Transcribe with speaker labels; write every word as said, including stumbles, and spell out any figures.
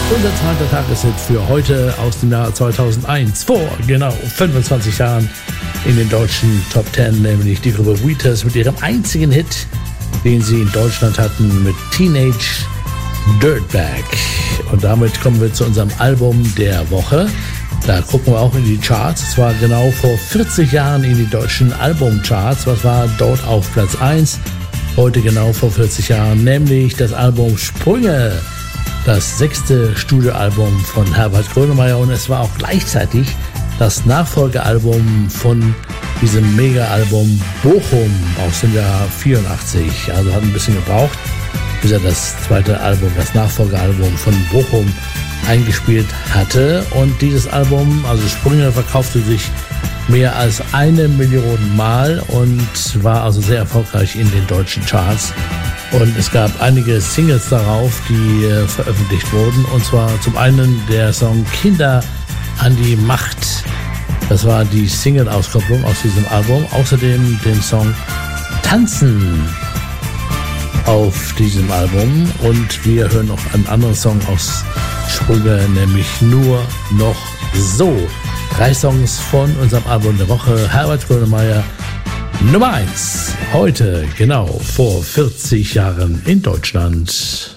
Speaker 1: Unser zweiter Tageshit für heute aus dem Jahr zweitausendeins, vor genau fünfundzwanzig Jahren in den deutschen Top Ten, nämlich die Gruppe Wheatus mit ihrem einzigen Hit, den sie in Deutschland hatten, mit Teenage Dirtbag. Und damit kommen wir zu unserem Album der Woche. Da gucken wir auch in die Charts. Es war genau vor vierzig Jahren in die deutschen Albumcharts. Was war dort auf Platz eins? Heute genau vor vierzig Jahren, nämlich das Album Sprünge. Das sechste Studioalbum von Herbert Grönemeyer, und es war auch gleichzeitig das Nachfolgealbum von diesem Mega-Album Bochum aus dem Jahr vierundachtzig. Also hat ein bisschen gebraucht, bis er das zweite Album, das Nachfolgealbum von Bochum eingespielt hatte. Und dieses Album, also Sprünge, verkaufte sich mehr als eine Million Mal und war also sehr erfolgreich in den deutschen Charts. Und es gab einige Singles darauf, die äh, veröffentlicht wurden. Und zwar zum einen der Song Kinder an die Macht. Das war die Single-Auskopplung aus diesem Album. Außerdem den Song Tanzen auf diesem Album. Und wir hören noch einen anderen Song aus Sprünge, nämlich Nur noch so. Drei Songs von unserem Album der Woche. Herbert Grönemeyer, Nummer eins. Heute, genau vor vierzig Jahren in Deutschland.